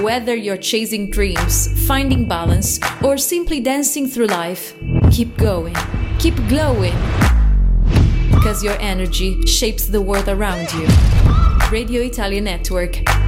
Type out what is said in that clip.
Whether you're chasing dreams, finding balance, or simply dancing through life, keep going, keep glowing, because your energy shapes the world around you. Radio Italia Network.